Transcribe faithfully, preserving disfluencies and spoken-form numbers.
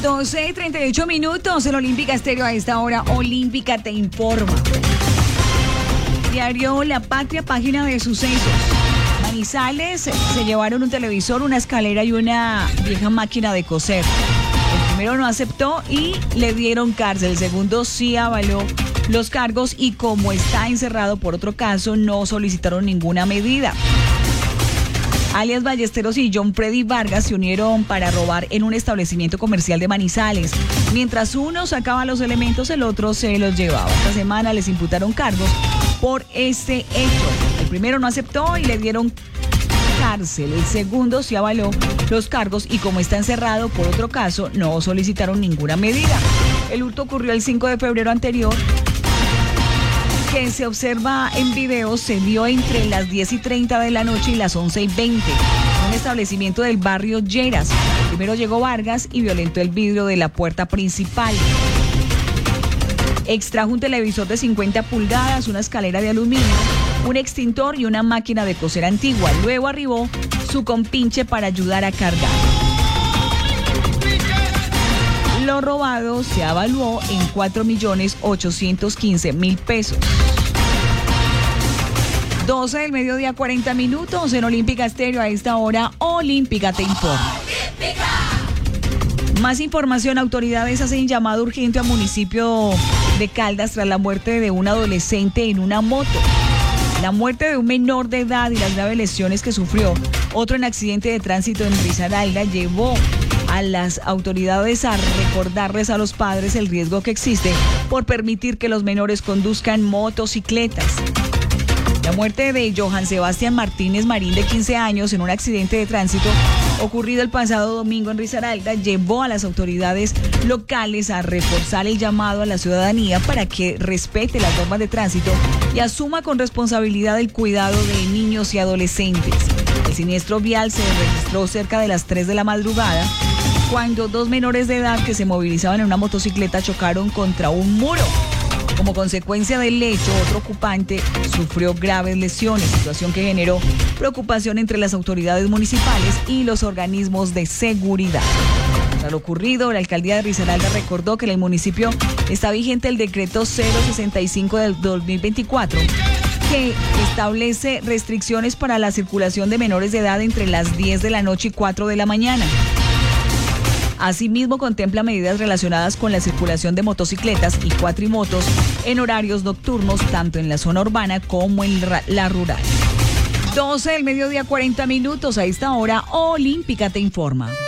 doce y treinta y ocho minutos en Olímpica Estéreo. A esta hora, Olímpica te informa. Diario La Patria, página de sucesos. Manizales se llevaron un televisor, una escalera y una vieja máquina de coser. El primero no aceptó y le dieron cárcel. El segundo sí avaló los cargos y como está encerrado por otro caso, no solicitaron ninguna medida. Alias Ballesteros y John Freddy Vargas se unieron para robar en un establecimiento comercial de Manizales. Mientras uno sacaba los elementos, el otro se los llevaba. Esta semana les imputaron cargos por este hecho. El primero no aceptó y le dieron cárcel. El segundo sí avaló los cargos y como está encerrado por otro caso, no solicitaron ninguna medida. El hurto ocurrió el cinco de febrero anterior, que se observa en video, se dio entre las diez y treinta de la noche y las once y veinte en un establecimiento del barrio Lleras. Primero llegó Vargas y violentó el vidrio de la puerta principal. Extrajo un televisor de cincuenta pulgadas, una escalera de aluminio, un extintor y una máquina de coser antigua. Luego arribó su compinche para ayudar a cargar. Lo robado se evaluó en cuatro millones ochocientos quince mil pesos. doce del mediodía, cuarenta minutos en Olímpica Estéreo. A esta hora, Olímpica te informa. Más información. Autoridades hacen llamado urgente al municipio de Caldas tras la muerte de un adolescente en una moto. La muerte de un menor de edad y las graves lesiones que sufrió otro en accidente de tránsito en Risaralda llevó a las autoridades a recordarles a los padres el riesgo que existe por permitir que los menores conduzcan motocicletas. La muerte de Johan Sebastián Martínez Marín, de quince años, en un accidente de tránsito ocurrido el pasado domingo en Risaralda, llevó a las autoridades locales a reforzar el llamado a la ciudadanía para que respete las normas de tránsito y asuma con responsabilidad el cuidado de niños y adolescentes. El siniestro vial se registró cerca de las tres de la madrugada, cuando dos menores de edad que se movilizaban en una motocicleta chocaron contra un muro. Como consecuencia del hecho, otro ocupante sufrió graves lesiones, situación que generó preocupación entre las autoridades municipales y los organismos de seguridad. Tras lo ocurrido, la alcaldía de Risaralda recordó que en el municipio está vigente el decreto cero sesenta y cinco del dos mil veinticuatro, que establece restricciones para la circulación de menores de edad entre las diez de la noche y cuatro de la mañana. Asimismo, contempla medidas relacionadas con la circulación de motocicletas y cuatrimotos en horarios nocturnos, tanto en la zona urbana como en la rural. doce del mediodía, cuarenta minutos. A esta hora, Olímpica te informa.